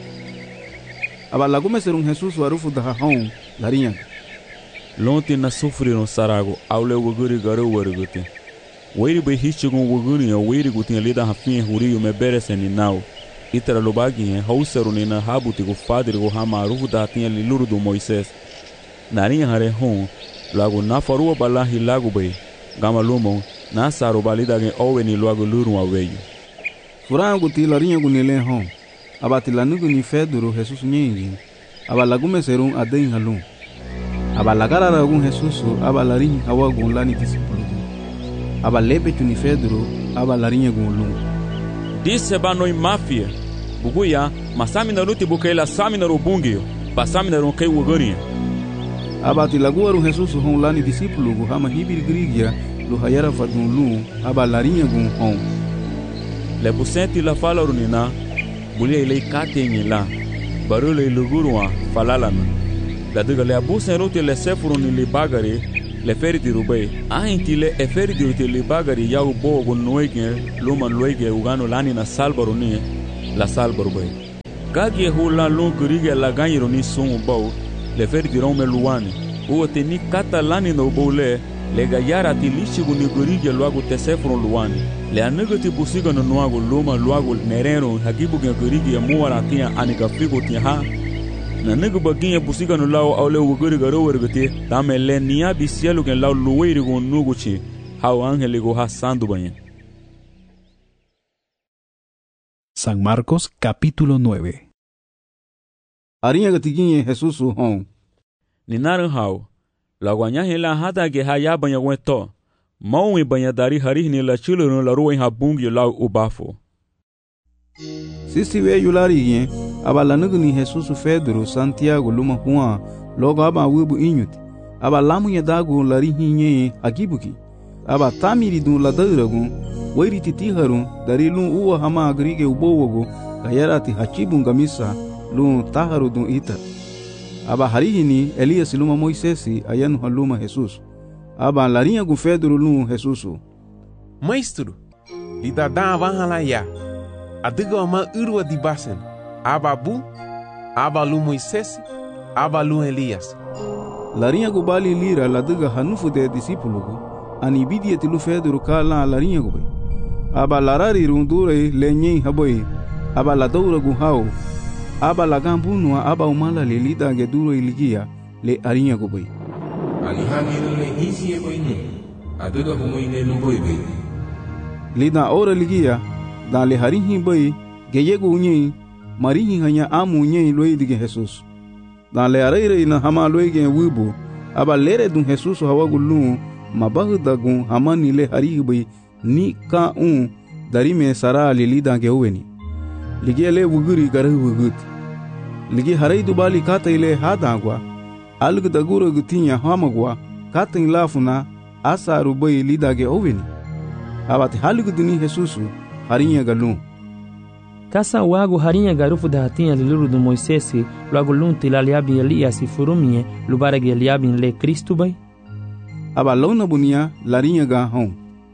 aba lagume ser Jesus warufu da hom larinha lonte na sofreram sarago aule woguri garo warugute weiri be hichigun woguri ya weiri gutin lida hafin huriyo me bereseni nau itara lobagin hauseruni na habuti go fadri go hamaru da tinha liluru do Moisés narinha hare hon lago na farua balahi lago be gama lumo na saro balida gen oweni lago luru aweyu furango tilarinha gunele hon aba tilanugu ni Pedro Jesus nyingi aba lagume serun aden halum aba lagarara gun Jesus aba larinha hawagun lani disipulugu aba lebe tuni Pedro aba larinha gun lu disse banoi mafia buguya masami na ruti bukaila sami na rubungio basami na ronkai wogorinha aba tilaguaru Jesus hon lani disipulugu hama hibir grigia lu hayara fadun lu aba larinha gun hon le busenti la fala runina bulia ilei katengi la barule ilugurwa falalana la diga le abusen ruti le sefuru ni li bagari le ferdi rubai ahintile e ferdi utili bagari yau bogo noige luma loige ugano lani na salbaro ni la salbaro bai kage hula lon kurige la ganiro ni sumu bau le ferdi rome luani o teni kata lani no bole le gayara ti lishigu ni kurige luagu tesefron luani le anegati busiga no nuago luma luago nereno hagibu ge kurige muara tia anika figo tia ha na negu baginha busiga no lau au leu guri garo wergati tame le nia bisielu gen lau luweiri go nuguchi hau angele go hasando banha. San Marcos capítulo 9. Arinha gatiginha Jesus hon. Ninaran hau la guanyahe la hada ge haya banha weto maui banha dari hari ni la chulo no la ruin habungi lau ubafo. Sisi we yulari aba lanugu ni Jesus Pedro Santiago luma Juan logo aba wibu inyuti aba lamu ya dagu lari hinye agibuki aba tamiri dun la dairagu wairi titiharu dari lun uwa hama agrige ubowogo kayarati hachibun gamisa lun taharu dun ita aba harihini Elias luma Moisesi ayanu haluma Jesus aba larinha gu Pedro lun Jesus Maestro lidada avanhala ya adiga ama urwa di basen ababu abalu Moisés abalu Elias larinha gu bali lira ladiga hanufu de discípulo ani bidia tilu Pedro kala larinha gu bai aba larari rundure lenye haboi aba la daura gu hau aba la gambunwa aba umala le lida ge duro iligia le arinha gu bai ani hamiru le hisi e bai ne adiga humoine lu bai bai lida ora ligia dan le harihi bai geyego unye marihi hanya amu unye loidige Jesus dan le areire na hama loige wibu aba lere dun Jesus hawagulu mabahudagun hamani le harihi bai ni ka dari me sara le lida ge uweni lige le wuguri garahu wugut lige harai dubali kata ile hadagwa alg daguro gutinya hamagwa kata lafuna asaru bai lida ge uweni abati halgu duni Jesus harinha galum kasa wago harinha garufu da hatinha lulu do Moisés logo lunti la liabi Elias e furumie lubaragi liabi le Cristo bai aba lona bunia larinha ga hon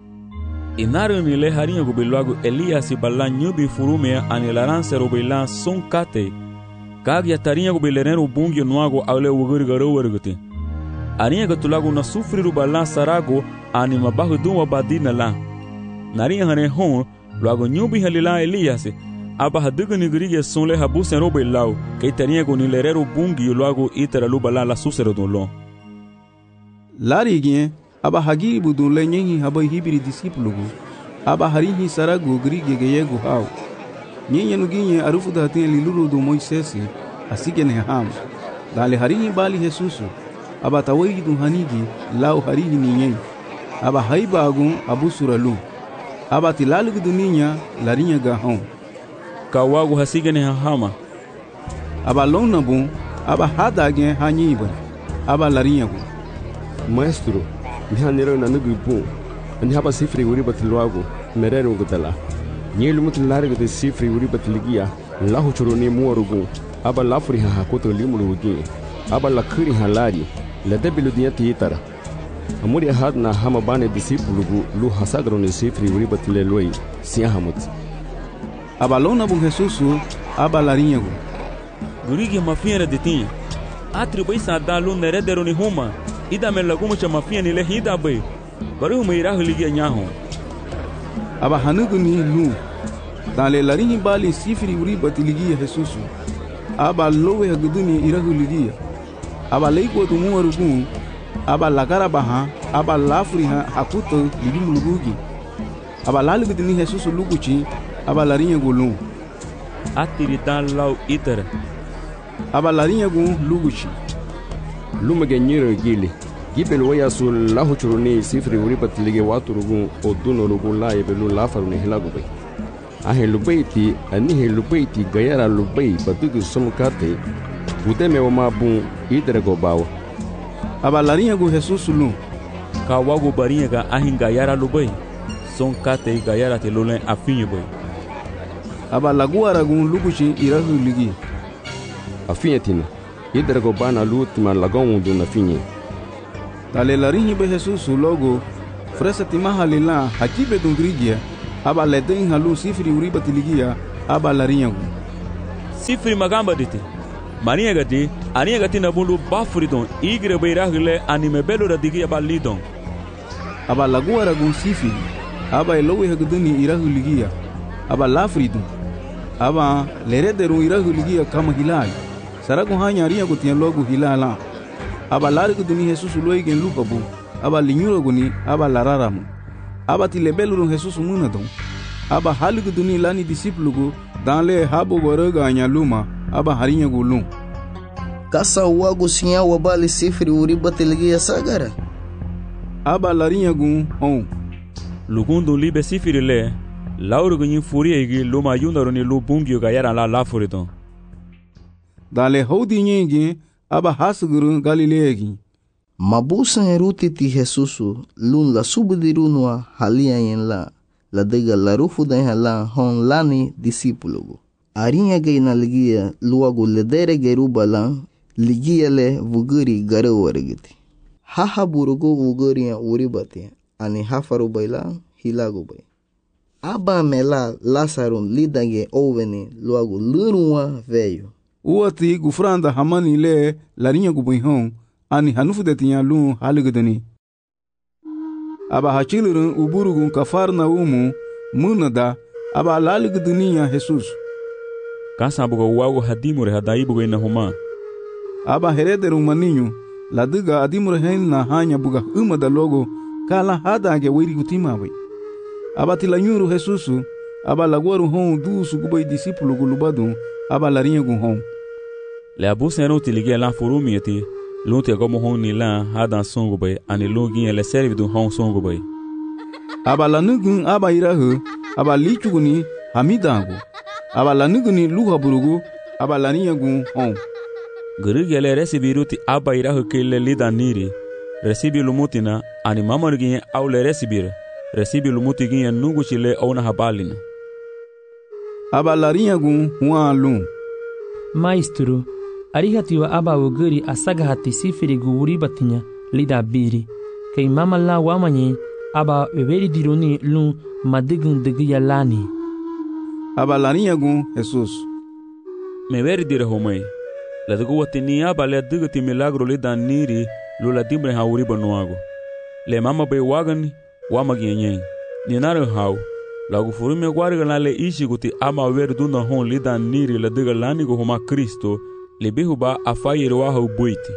inaru ni le harinha go belogo Elias e balanyu bi furumie anilaran sero belan son kate kagya tarinha go belereno bungi noago aule wuguri garo wergute arinha go tulago na sufriru balan sarago anima bahu wa badina la narinha hane hon logo nyubi halila Elias aba hadugo ni grige sonle habu sero belau que tarinha go ni lerero bungi logo itera lubala la susero don lo larigien aba hagi budun lenyi haba hibiri discípulo aba harihi sarago grige geyego hau nyenye nuginye arufu da tin lilulu do Moisés asigene ham dale harihi bali Jesus aba tawayi dun hanigi lau harihi ninyen aba haibagun abu suralu aba tilalu duninha larinha gahon kawago hasigene hama aba lona bun aba hadage hanyiba aba larinha gu Maestro mihanero na nugu bun ani haba sifri uri batluago merero gudala nyelu mutlare de sifri uri batligia lahu churoni muorugu aba lafri ha koto limulugi aba lakuri halari la debilu diati itara amuri ahad na hama bane discípulo lu hasagro ne sifri uri batle loi siahamut abalona bu Jesus aba larinha gu gurigi mafia de tinha atribui sadalu neredero ni huma ida melagumo cha mafia ni le hida bai baru meirahu ligi nyaho aba hanugu ni lu dale larinha bali sifri uri batligi Jesus aba lowe haguduni irahu ligi aba leiko tu muarugu aba lagara baha aba lafri ha akuto lidimulugugi aba lalugu ni Jesus luguchi aba larinha gulu atiritan lau itera aba larinha gu luguchi luma genyiro gili gibel waya sul lahu churuni sifri uri batlige waturugu oduno rugu la ebelu lafaru ne hilagu bai ahe lubaiti ani he lubaiti gayara lubai badugu somkate udeme wa mabun itera go bawo aba larinha gu Jesus lu kawago barinha ga ahin gayara lubai son kate gayara te lolen afinho bai aba laguara gu luguchi irahu ligi afinha tina itera go bana lutima lagon do na finhe Dale larinhi be Jesus logo fresa timaha lila hakibe dungrigia aba leden halu sifri uriba tiligia aba larinyagu sifri magamba dite mania gati na bundu bafridon igre beiragle anime belo radigi aba lidon aba lagua ragun sifri aba elowe hagduni irahuligia aba lafridon aba lerederu irahuligia kama hilai saragu hanya riyagu tian logo hilala aba largu duni Jesus loigen lupabu aba linyuroguni aba lararamu aba tilebeluru Jesus munadon aba haligu duni lani disiplugu danle habo goroga anyaluma aba harinya gulum kasa wagu sinya wabali sifri uriba tilgia sagara aba larinya gun on lugundo libe sifri le laurugu nyin furiegi luma yundaruni lubungio gayara la lafuridon dale hodi nyingi aba hasuguru galileegi mabusan erutiti Jesusu lun la subdirunwa haliayen la dega la rufu den hala hon lani disipulugu arinha gaina ligia luagu ledere geruba la ligia le vuguri gara wargiti haha burugu vuguri uribati ani hafaru baila hilagu bay aba mela lasarun lidage oveni luagu lurunwa veio uati gufranda hamani le larinha gubihon ani hanufu de tinya lu haligdani aba hachilurun uburugun kafarna umu munada aba laligdaniya Jesus kasa bugo wago hadimure hadai bugo ina homa aba herederu maninyu ladiga adimure henna hanya buga umada logo kala hadage wiri gutima bai aba tilanyuru Jesus aba lagoru hon dusu gubai disipulu gulubadu aba larinha gun hon le abusa no tiligia la forumieti lunte como hon ni la hadan songo bay ani login le serve du hon songo bay aba lanugun aba irahu aba lichuguni hamidangu aba lanuguni luha burugu aba laniya gun hon gurigele resibiruti aba irahu kele lidaniri resibi lumutina ani mamargin awle resibir resibi lumutigin nugu chile ona habalina aba lariya gun hualum maestro arihatiwa aba woguri asaga hati sifiri guri batinya lida biri kay mama la wamanye aba weberi dironi lu madigun degiya lani aba laniya gun Jesus meberi dire homai la dugu watini aba le dugu milagro lida niri lu la dimbre hauri banuago le mama be wagan wamagiyenye ni nare hau lagu furume guarga la le ishi guti ama ver dunda hon lida niri la dugu lani go homa Kristo lebehuba afayere waha ubuiti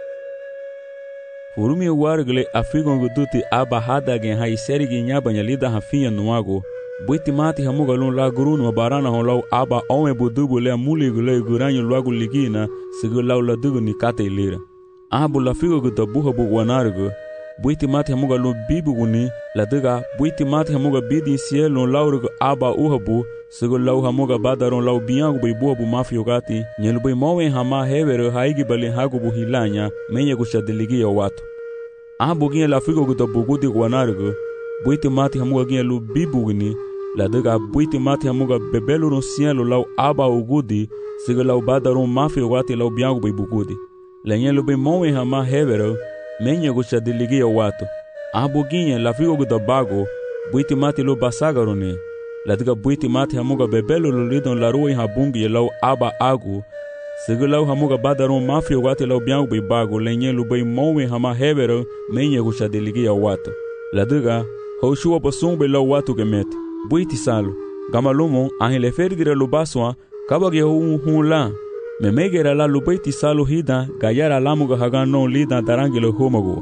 furumi wargle afigon guduti aba hadagen hay serigi nyabanya lida hafiya nuago buiti mati hamugalun la gurunu barana hon law aba ome budubu le muligule guranyu lagu ligina sigulaw la dugu ni kate lira abu la figo gudabuha bugwanargo buiti mati hamugalun bibuguni la duga buiti mati hamuga bidi sielun lawrugo aba uhabu sigulaw hamuga badaron law biyangu bibuha bu mafiogati nyelubay mowen hama hevero haigi balin hagu bu hilanya menye gushadiligia watu abu gien la figo gudabugudi gwanargo buiti mati hamuga gien lu bibuguni la duga buiti mati hamuga bebelurun sielu law aba ugudi sigulaw badaron mafiogati law biyangu bibugudi la nyelubay mowen hama hevero menye gushadiligia watu abu gien la figo gudabago buiti mati lu basagarone ladiga buiti mati hamuga bebelo lulidon la ruwa habungi law aba agu sigulaw hamuga badaron mafio wati law biangu be bago lenye lubay mowe hama hevero menye gushadiligia watu ladiga hoshua basumbe law watu gemet buiti salo gamalumo ahile ferdire lubaswa kabage hun memegera la lubaiti salo hida gayara lamuga hagano lida darangelo homago.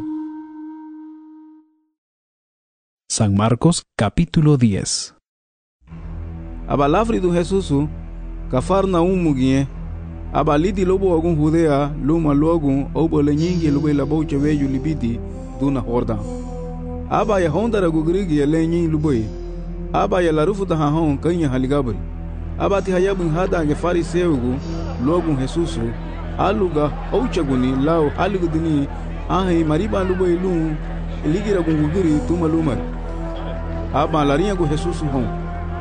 San Marcos capítulo 10. Abalafri do Jesusu Cafarnaum mugie abalidi lobo algum Judea luma logo obolenyingi lobo la boche veju libidi duna horda aba ya hondara gugrigi ya lenyi luboi aba ya larufu da hon kanya haligabri aba ti hayabun hada ge fariseugo logo Jesusu aluga ouchaguni lao haligudini ahi mariba luboi lu ligira gungugiri tuma lumar aba larinha go Jesusu hon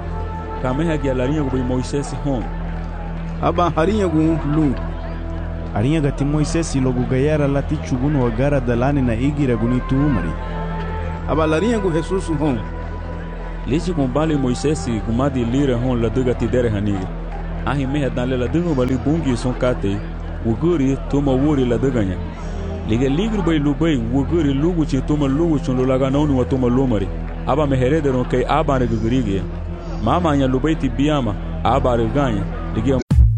kameha gi larinha go Moisés hon aba harinha go lu Arinha gati Moisés logo gayara lati chugunu agara dalani na igira guni tuumari. Abalarinha gu Jesus hon. Lisi com bale Moisés gumadi lira hon la duga tidere haniga. Ahi meha dan la duga bali bungi son kate. Wuguri toma wuri la duganya. Liga ligru bay lubai wuguri lugu chi toma lugu chun lo laga nonu wa toma lumari. Aba meherederon kay aba ne gugurige. Mama nya lubai ti biama aba reganya. Liga.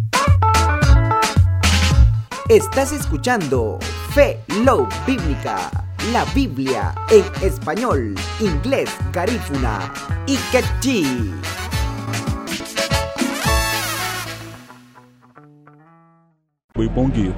Estás escuchando Fe Love Bíblica, la Biblia en español, inglés, garífuna y quechí. Foi bom guia.